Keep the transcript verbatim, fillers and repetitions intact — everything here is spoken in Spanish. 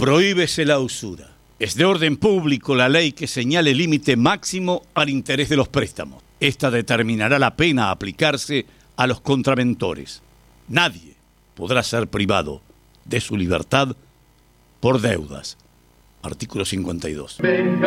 Prohíbese la usura. Es de orden público la ley que señale límite máximo al interés de los préstamos. Esta determinará la pena a aplicarse a los contraventores. Nadie podrá ser privado de su libertad por deudas. Artículo cincuenta y dos. Venga